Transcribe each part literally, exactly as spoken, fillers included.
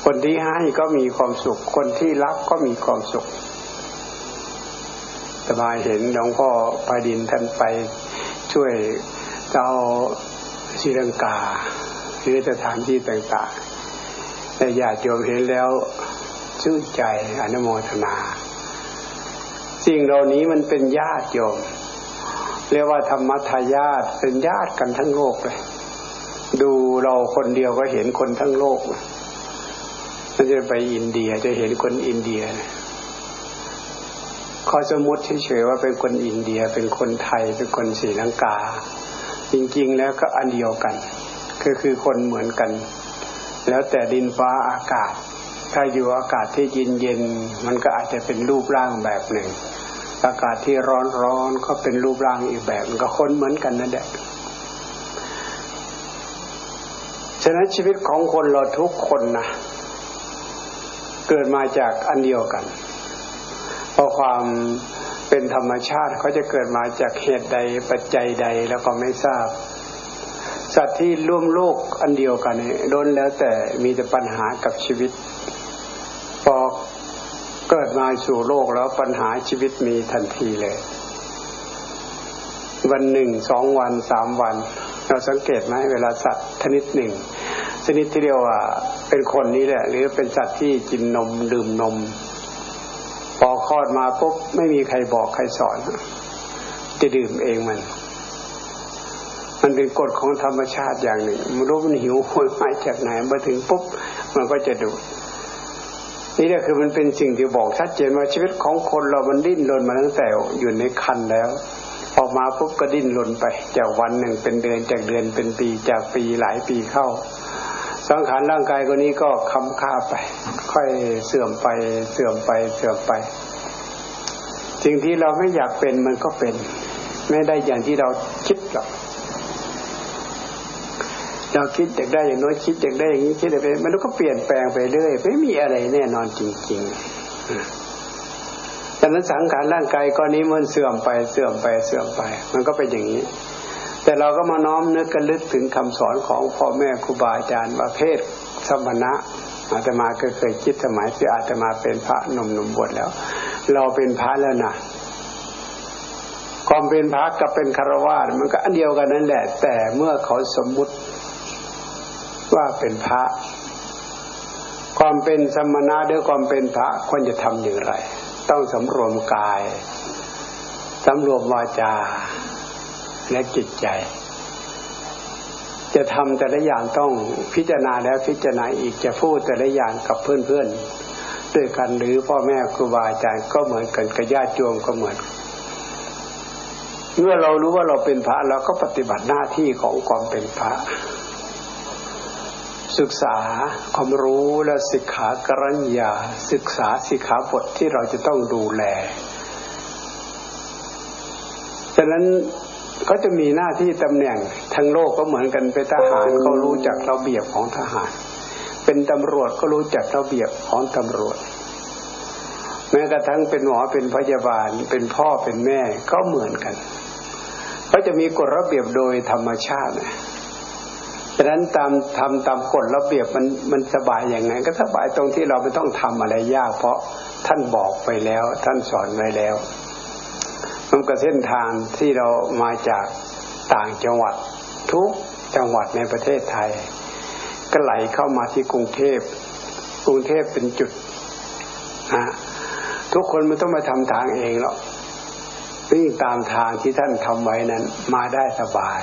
คนที่ให้ก็มีความสุขคนที่รับก็มีความสุขแต่มาเห็นหลวงพ่อพาดินท่านไปช่วยเจ้าศรีลังกาหรือสถานที่ต่างๆแต่ญาติโยมเห็นแล้วชื่นใจอนุโมทนาสิ่งเหล่านี้มันเป็นญาติโยมเรียกว่าธรรมทายาทเป็นญาติกันทั้งโลกเลยดูเราคนเดียวก็เห็นคนทั้งโลกมันจะไปอินเดียจะเห็นคนอินเดียเขาสมมติเฉยๆว่าเป็นคนอินเดียเป็นคนไทยเป็นคนศรีลังกาจริงๆแล้วก็อันเดียวกันคือคือคนเหมือนกันแล้วแต่ดินฟ้าอากาศถ้าอยู่อากาศที่เย็นๆมันก็อาจจะเป็นรูปร่างแบบหนึ่งอากาศที่ร้อนๆก็เป็นรูปร่างอีกแบบมันก็คนเหมือนกันนั่นแหละฉะนั้นชีวิตของคนเราทุกคนนะเกิดมาจากอันเดียวกันเพราะความเป็นธรรมชาติเขาจะเกิดมาจากเหตุใดปัจจัยใดแล้วก็ไม่ทราบสัตว์ที่ร่วมโลกอันเดียวกันนี่ล้วนแล้วแต่มีแต่ปัญหากับชีวิตพอเกิดมาสู่โลกแล้วปัญหาชีวิตมีทันทีเลยวันหนึ่งสองวันสามวันเราสังเกตไหมเวลาสัตว์ชนิดหนึ่งชนิดที่เรียกว่าเป็นคนนี้แหละหรือเป็นสัตว์ที่กินนมดื่มนมพอคลอดมาปุ๊บไม่มีใครบอกใครสอนจะดื่มเองมันมันเป็นกฎของธรรมชาติอย่างหนึ่งมันรู้มันหิวโหยมาจากไหนมาถึงปุ๊บมันก็จะดูดนี่แหละคือมันเป็นสิ่งที่บอกชัดเจนว่าชีวิตของคนเรามันดิ้นรนมาตั้งแต่อยู่ในครรภ์แล้วออกมาปุ๊บก็ดิ้นรนไปจากวันหนึ่งเป็นเดือนจากเดือนเป็นปีจากปีหลายปีเข้าสังขารร่างกายคนนี้ก็ค้ำค่าไปค่อยเสื่อมไปเสื่อมไปเสื่อมไปสิ่งที่เราไม่อยากเป็นมันก็เป็นไม่ได้อย่างที่เราคิดหรอกเราคิดอยากได้อย่างน้อยคิดอยากได้อย่างนี้คิดอะไรมันก็เปลี่ยนแปลงไปเรื่อยไม่มีอะไรแน่นอนจริงๆดังนั้นสังขารร่างกายก้อนนี้มันเสื่อมไปเสื่อมไปเสื่อมไปมันก็เป็นอย่างนี้แต่เราก็มาน้อมนึกกันลึกถึงคำสอนของพ่อแม่ครูบาอาจารย์ว่าเพศสมณะอาตมาก็เคยคิดสมัยที่อาตมาเป็นพระหนุ่มๆบวชแล้วเราเป็นพระแล้วนะความเป็นพระกับเป็นฆราวาสมันก็อันเดียวกันนั่นแหละแต่เมื่อเขาสมมุติว่าเป็นพระความเป็นสมณะด้วยความเป็นพระควรจะทำอย่างไรต้องสำรวมกายสำรวมวาจาและจิตใจจะทำแต่ละอย่างต้องพิจารณาแล้วพิจารณาอีกจะพูดแต่ละอย่างกับเพื่อนๆด้วยกันหรือพ่อแม่ครูบาอาจารย์ก็เหมือนกันกับญาติโยมก็เหมือนเมื่อเรารู้ว่าเราเป็นพระเราก็ปฏิบัติหน้าที่ของความเป็นพระศึกษาความรู้และศิกขากรัญญาศึกษาสิกขาบทที่เราจะต้องดูแลฉะนั้นเขาจะมีหน้าที่ตำแหน่งทั้งโลกก็เหมือนกันเป็นทหารเขารู้จักระเบียบของทหารเป็นตำรวจก็รู้จักระเบียบของตำรวจแม้กระทั่งเป็นหมอเป็นพยาบาลเป็นพ่อเป็นแม่ก็เหมือนกันเขาจะมีกฎระเบียบโดยธรรมชาติฉะนั้นตามทำตามกฎระเบียบมันมันสบายอย่างไงก็สบายตรงที่เราไม่ต้องทำอะไรยากเพราะท่านบอกไปแล้วท่านสอนไว้แล้วมันก็เส้นทางที่เรามาจากต่างจังหวัดทุกจังหวัดในประเทศไทยก็ไหลเข้ามาที่กรุงเทพกรุงเทพเป็นจุดนะทุกคนไม่ต้องมาทำทางเองหรอกวิ่งตามทางที่ท่านทำไว้นั้นมาได้สบาย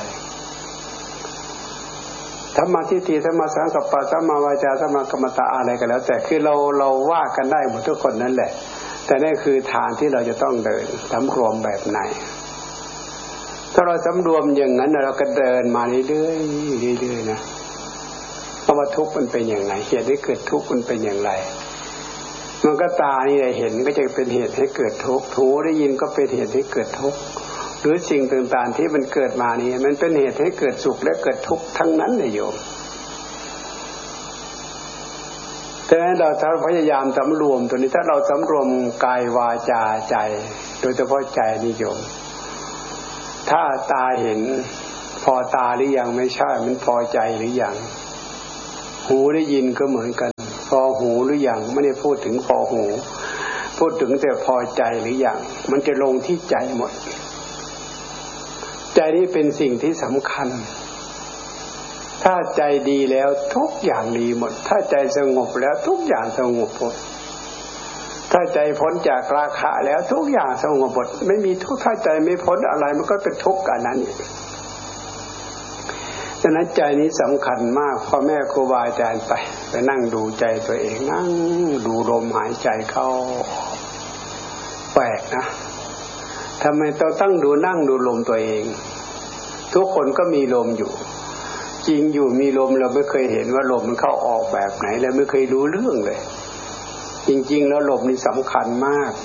สัมมาทิฏฐิสัมมาสังกัปปะสัมมาวาจาสัมมากัมมันตะอะไรก็แล้วแต่คือเราเราว่ากันได้หมดทุกคนนั่นแหละแต่นี่คือทางที่เราจะต้องเดินสำรวมแบบไหนถ้าเราสำรวมอย่างนั้นเราก็เดินมาเรื่อยๆเรื่อยๆนะเพราะว่าทุกข์มันเป็นอย่างไรเหตุให้เกิดทุกข์มันเป็นอย่างไรมันก็ตานี่แหละเห็นก็จะเป็นเหตุให้เกิดทุกข์หูได้ยินก็เป็นเหตุให้เกิดทุกข์หรือสิ่งต่างๆที่มันเกิดมานี่มันเป็นเหตุให้เกิดสุขและเกิดทุกข์ทั้งนั้นเลยโยมแต่เราถ้าพยายามสำรวมตัวนี้ถ้าเราสำรวมกายวาจาใจโดยเฉพาะใจนิยมถ้าตาเห็นพอตาหรือยังไม่ใช่มันพอใจหรือยังหูได้ยินก็เหมือนกันพอหูหรือยังไม่ได้พูดถึงพอหูพูดถึงแต่พอใจหรือยังมันจะลงที่ใจหมดใจนี้เป็นสิ่งที่สำคัญถ้าใจดีแล้วทุกอย่างดีหมดถ้าใจสงบแล้วทุกอย่างสงบหมดถ้าใจพ้นจากราคะแล้วทุกอย่างสงบหมดไม่มีทุกข์ถ้าใจไม่พ้นอะไรมันก็เป็นทุกข์อันนั้นฉะนั้นใจนี้สำคัญมากพ่อแม่ครูบาอาจารย์ไปไปนั่งดูใจตัวเองนั่งดูลมหายใจเข้าแปลกนะทำไมเราต้องดูนั่งดูลมตัวเองทุกคนก็มีลมอยู่จริงอยู่มีลมเราไม่เคยเห็นว่าลมมันเข้าออกแบบไหนเลยไม่เคยรู้เรื่องเลยจริงๆแล้วลมนี่สำคัญมาก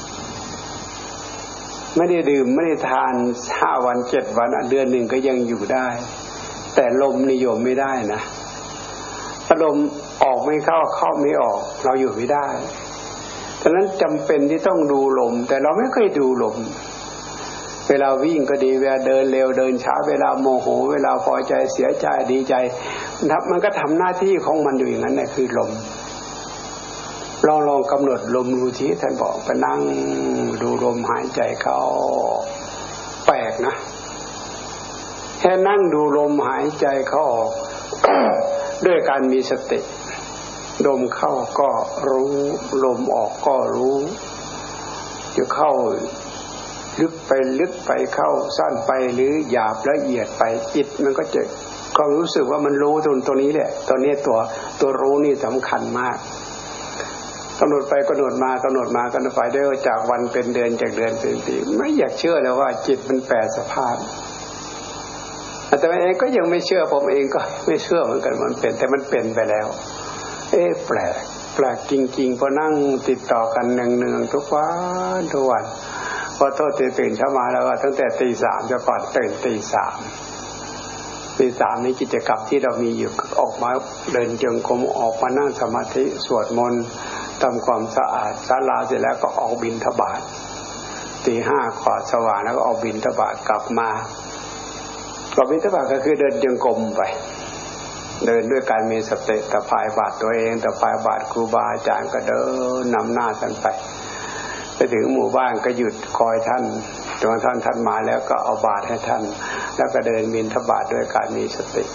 ไม่ได้ดื่มไม่ได้ทานห้าวันเจ็ดวันเดือนหนึ่งก็ยังอยู่ได้แต่ลมนิยมไม่ได้นะถ้าลมออกไม่เข้าเข้าไม่ออกเราอยู่ไม่ได้ฉะนั้นจำเป็นที่ต้องดูลมแต่เราไม่เคยดูลมเวลาวิ่งก็ดีเวลาเดินเร็วเดินช้าเวลาโมโหเวลาพอใจเสียใจดีใจมันก็ทำหน้าที่ของมันอยู่อย่างนั้นแหละคือลมลองลองกำหนดลมดูทีท่านบอกไปนั่งดูลมหายใจเข้าแปลกนะแค่นั่งดูลมหายใจเข้าออก ด้วยการมีสติลมเข้าก็รู้ลมออกก็รู้จะเข้าลึกไปลึกไปเข้าสั้นไปหรือหยาบละเอียดไปจิตมันก็จะความรู้สึกว่ามันรู้ตรงตัวนี้แหละตัวนี้ตัวตัวรู้นี่สำคัญมากกำหนดไปกำหนดมากำหนดมากำหนดไปได้จากวันเป็นเดือนจากเดือนเป็นปีไม่อยากเชื่อเลยว่าจิตมันแปรสภาพแต่ตัวเองก็ยังไม่เชื่อผมเองก็ไม่เชื่อเหมือนกันมันเป็นแต่มันเป็นไปแล้วเอ๊ะแปลกแปลกจริงๆพอนั่งติดต่อกันเนืองๆทุกวันทุกวันพอโทษตื่นเช้ามาแล้วก็ตั้งแต่ตีสามจะก่อนตื่นตีสามตีสามนี้กิจกรรมที่เรามีอยู่ออกมาเดินจงกรมออกมานั่งสมาธิสวดมนต์ทำความสะอาดศาลาเสร็จแล้วก็ออกบิณฑบาตตีห้าขอดสว่างแล้วก็ออกบิณฑบาตกลับมาก็บิณฑบาตก็คือเดินจงกรมไปเดินด้วยการมีสติตะพายบาตรตัวเองตะพายบาตรครูบาอาจารย์ก็เดินนำหน้าท่านไปไปถึงหมู่บ้านก็หยุดคอยท่านจนท่านท่านมาแล้วก็เอาบาตรให้ท่านแล้วก็เดินบิณฑบาตด้วยการมีสติ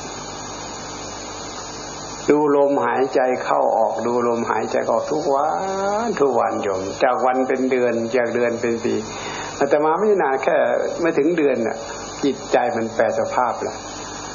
ดูลมหายใจเข้าออกดูลมหายใจออกทุกวันทุกวันโยมจากวันเป็นเดือนจากเดือนเป็นปีอาตมาไม่นานแค่ไม่ถึงเดือนน่ะจิตใจมันแปรสภาพแล้ว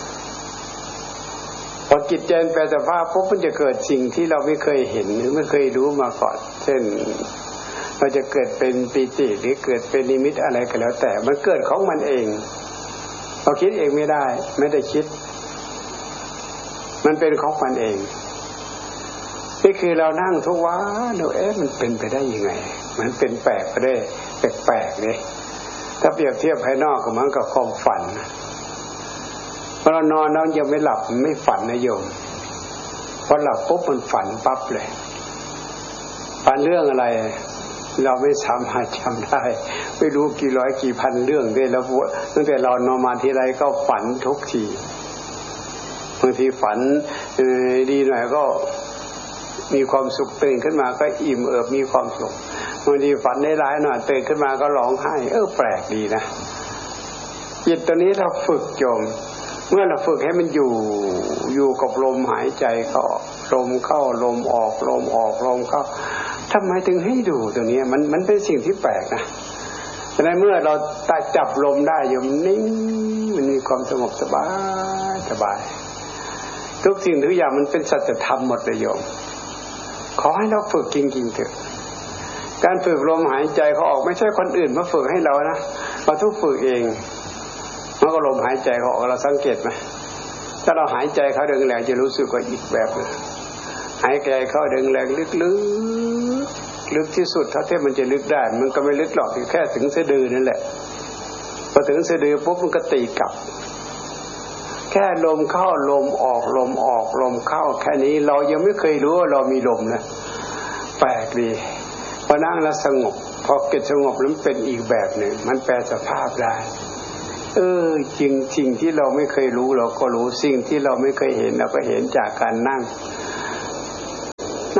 พอจิตใจแปรสภาพปุ๊บมันจะเกิดสิ่งที่เราไม่เคยเห็นหรือไม่เคยรู้มาก่อนเช่นเราจะเกิดเป็นปีติหรือเกิดเป็นนิมิตอะไรก็แล้วแต่มันเกิดของมันเองเราคิดเองไม่ได้ไม่ได้คิดมันเป็นของมันเองนี่คือเรานั่งทุกวันดูเอ๊ะมันเป็นไปได้ยังไงมันเป็นแปลกไปได้แปลกๆเลยถ้าเปรียบเทียบภายนอกก็เหมือนกับความฝันพอเรานอนเรายังไม่หลับไม่ฝันนะโยมพอหลับปุ๊บมันฝันปั๊บเลยฝันเรื่องอะไรเราไม่สามารถจำได้ไม่รู้กี่ร้อยกี่พันเรื่องด้วยแล้วตั้งแต่เรานอนมาทีไรก็ฝันทุกทีบางทีฝันดีหน่อยก็มีความสุขตื่นขึ้นมาก็อิ่มเอิบมีความสุขบางทีฝันได้ร้ายหน่อยตื่นขึ้นมาก็ร้องไห้เออแปลกดีนะจิตตัวนี้เราฝึกโยมเมื่อเราฝึกให้มันอยู่อยู่กับลมหายใจเข้าลมเข้าลมออกลมออกลมเข้าทำไมถึงให้ดูตัวนี้มันมันเป็นสิ่งที่แปลกนะฉะนั้นเมื่อเราตัดจับลมได้โยมนิ่งมันมีความสงบสบายสบายทุกสิ่งทุกอย่างมันเป็นสัจธรรมหมดเลยโยมขอให้เราฝึกจริงๆเถอะการฝึกลมหายใจเขาออกไม่ใช่คนอื่นมาฝึกให้เรานะเราต้องฝึกเองเมื่อลมหายใจเขาออกเราสังเกตไหมถ้าเราหายใจเขาแรงๆจะรู้สึกว่าอีกแบบนึงหายใจเข้าแรงๆลึกๆลึกที่สุดเท่าที่มันจะลึกได้มันก็ไม่ลึกหรอกแค่ถึงสะดือนั่นแหละพอถึงสะดือปุ๊บมันก็ตีกลับแค่ลมเข้าลมออกลมออกลมเข้าแค่นี้เรายังไม่เคยรู้ว่าเรามีลมนะแปลกดีพอนั่งแล้วสงบพอเกิดสงบแล้วมันเป็นอีกแบบหนึ่งมันแปลสภาพได้เออจริงสิ่งที่เราไม่เคยรู้เราก็รู้สิ่งที่เราไม่เคยเห็นเราก็เห็นจากการนั่งนั่ง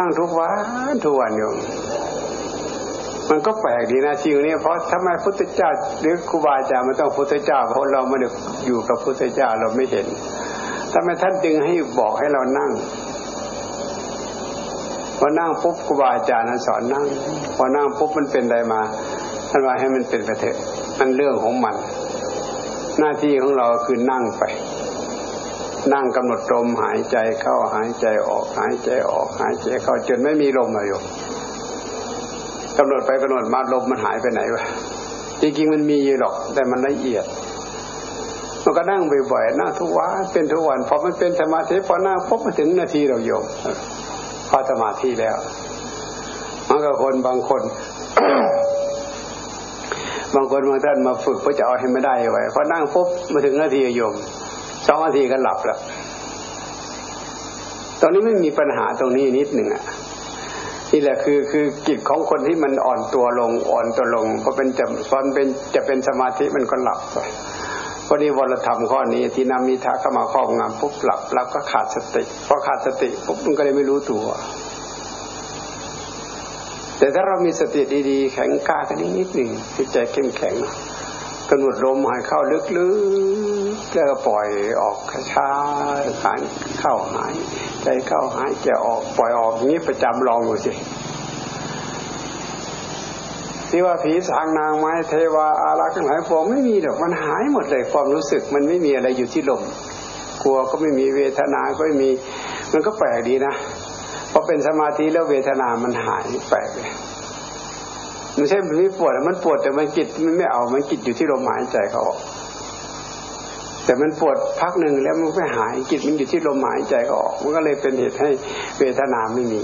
งทุกวันทุกวันโยมมันก็แปลกดีนะสิ่งนี้เพราะทำไมพุทธเจ้าหรือครูบาอาจารย์มันต้องพุทธเจ้าเพราะเราไม่ได้อยู่กับพุทธเจ้าเราไม่เห็นทำไมท่านจึงให้บอกให้เรานั่งพอนั่งปุ๊บครูบาอาจารย์นั้นสอนนั่งพอนั่งปุ๊บมันเป็นอะไรมาท่านว่าให้มันเป็นไปเถอะมันเรื่องของมันหน้าที่ของเราคือนั่งไปนั่งกำหนดลมหายใจเข้าหายใจออกหายใจออกหายใจเข้าจนไม่มีลมเลยอยู่กำหนดไปกำหนดมาลมมันหายไปไหนวะจริงๆมันมีอยู่หรอกแต่มันละเอียดมันก็นั่งบ่อยๆนั่งทุกวันเป็นทุกวันพอมันเป็นสมาธิพอนั่งปุ๊บมาถึงนาทีเราโยมพอสมาธิแล้วมันก็คนบางคน บางคนบางท่านมาฝึกเพื่อจะเอาให้ไม่ได้ไว้พอนั่งปุ๊บมาถึงนาทีโยมสองนาทีก็หลับแล้วตอนนี้ไม่มีปัญหาตรงนี้นิดหนึ่งอ่ะนี่แหละคือคือจิตของคนที่มันอ่อนตัวลงอ่อนตัวลงพอเป็นจะตอนเป็นจะเป็นสมาธิมันก็หลับไปพอดีวรธรรมข้อนี้ที่นามิทะเข้ามาครอบงำปุ๊บหลับแล้วก็ขาดสติพอขาดสติปุ๊บมันก็เลยไม่รู้ตัวแต่ถ้าเรามีสติดีๆแข็งกล้ากันนิดหนึ่งจิตใจเข้มแข็งกำหนดลมหายเข้าลึกๆแล้วก็ปล่อยออกช้าๆหายเข้าหายใจเข้าหายใจออกปล่อยออกอย่างนี้ประจำลองดูสิที่ว่าผีสางนางไม้เทวาอารักษ์ทั้งหลายพวกไม่มีหรอกมันหายหมดเลยความรู้สึกมันไม่มีอะไรอยู่ที่ลมกลัวก็ไม่มีเวทนาก็ไม่มีมันก็แปลกดีนะพอเป็นสมาธิแล้วเวทนามันหายแปลกเลยไม่ใช่มันไม่ปวดมันปวดแต่มันจิตมันไม่เอามันจิตอยู่ที่ลมหายใจเขาออกแต่มันปวดพักหนึ่งแล้วมันไม่หายจิตมันอยู่ที่ลมหายใจเขาออกมันก็เลยเป็นเหตุให้เวทนาไม่มี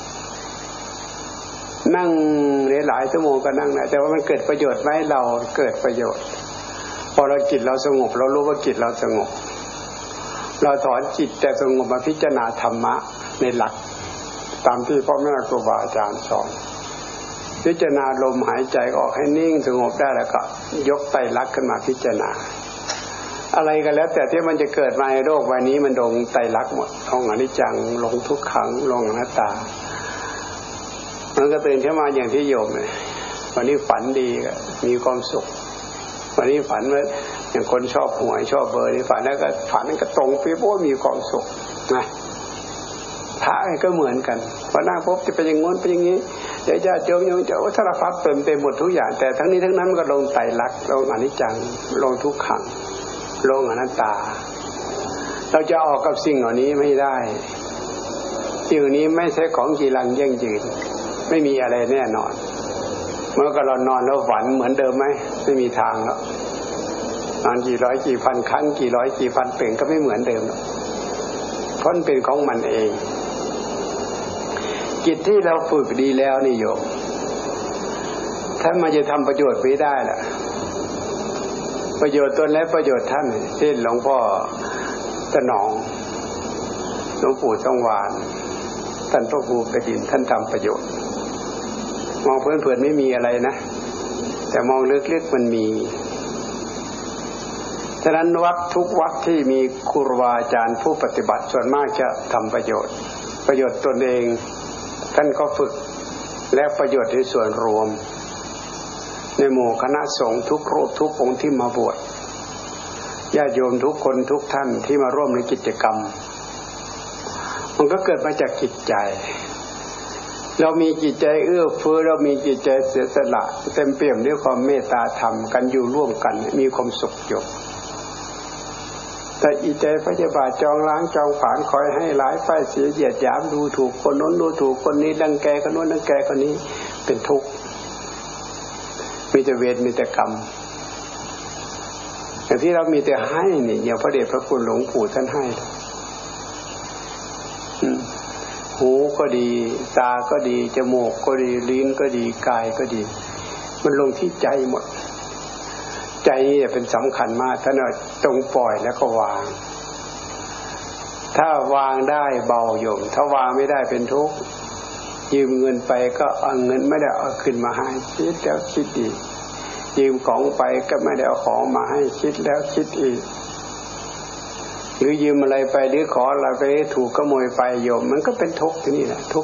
นั่งหลายชั่วโมงก็นั่งนะแต่ว่ามันเกิดประโยชน์ไหมเราเกิดประโยชน์พอเราจิตเราสงบเรารู้ว่าจิตเราสงบเราถอนจิตแต่สงบมาพิจารณาธรรมะในหลักตามที่พ่อแม่ครูบาอาจารย์สอนพิจารณาลมหายใจออกให้นิ่งสงบได้แล้วก็ยกไตรลักษณ์ขึ้นมาพิจารณาอะไรกันแล้วแต่ที่มันจะเกิดมาในโลกใบนี้มันลงไตรลักษณ์หมดลงอนิจจังลงทุกขังลงอนัตตามันก็ตื่นขึ้นมาอย่างที่โยมเลยวันนี้ฝันดีก็มีความสุขวันนี้ฝันว่าอย่างคนชอบหวยชอบเบอร์นี่ฝันแล้วก็ฝันนั้นก็ตรงไปเพราะมีความสุขนะพระก็เหมือนกันพอนั่งพบจะเป็นอย่างงี้เป็นอย่างนี้เดี๋ยวจะโยมโยมจะสารพัดเต็มไปหมดทุกอย่างแต่ทั้งนี้ทั้งนั้นมันก็ลงไตรลักษณ์ลงอนิจจังลงทุกขังลงอนัตตาเราจะออกกับสิ่งเหล่านี้ไม่ได้สิ่งนี้ไม่ใช่ของจีรังยั่งยืนไม่มีอะไรแน่นอนเมื่อเรานอนแล้วฝันเหมือนเดิมไหมไม่มีทางแล้วนอนกี่ร้อยกี่พันครั้งกี่ร้อยกี่พันตื่นก็ไม่เหมือนเดิมหรอกเพราะมันเป็นของมันเองจิตที่เราฝึกดีแล้วนี่โยมถ้ามันจะทำประโยชน์ไม่ได้ล่ะประโยชน์ตนและประโยชน์ท่านเช่นหลวงพ่อตะหนองหลวงปู่ต้องหวานท่านพระครูประดิษฐ์ท่านทำประโยชน์มองเพื่อนๆไม่มีอะไรนะแต่มองลึกๆมันมีฉะนั้นวัดทุกวัดที่มีครูบาอาจารย์ผู้ปฏิบัติส่วนมากจะทำประโยชน์ประโยชน์ตนเองท่านก็ฝึกและประโยชน์ในส่วนรวมในหมู่คณะสงฆ์ทุกรูปทุกองค์ที่มาบวชญาติโยมทุกคนทุกท่านที่มาร่วมในกิจกรรมมันก็เกิดมาจากจิตใจเรามีจิตใจเอื้อเฟื้อเรามีจิตใจเสียสละเต็มเปี่ยมด้วยความเมตตาธรรมกันอยู่ร่วมกันมีความสุขอยู่แต่อีใจพยาบาทจองล้างจองผลาญคอยให้หลายฝ่ายเสียเหยียดหยามดูถูกคนโน้นดูถูกคนนี้ดังแกคนโน้นดังแกคนนี้เป็นทุกข์มีแต่เวรมีแต่กรรมอย่างที่เรามีแต่ให้นี่อย่างพระเดชพระคุณหลวงปู่ท่านให้หูก็ดีตาก็ดีจมูกก็ดีลิ้นก็ดีกายก็ดีมันลงที่ใจหมดใจนี่เป็นสำคัญมากถ้าเราตรงปล่อยแล้วก็วางถ้าวางได้เบาโยมถ้าวางไม่ได้เป็นทุกข์ยืมเงินไปก็เอาเงินไม่ได้เอาขึ้นมาให้คิดแล้วคิดอีกยืมของไปก็ไม่ได้เอาของมาให้คิดแล้วคิดอีกหรือยืมอะไรไปหรือขออะไรไปถูกขโมยไปโยมมันก็เป็นทุกข์ที่นี่แหละทุกข์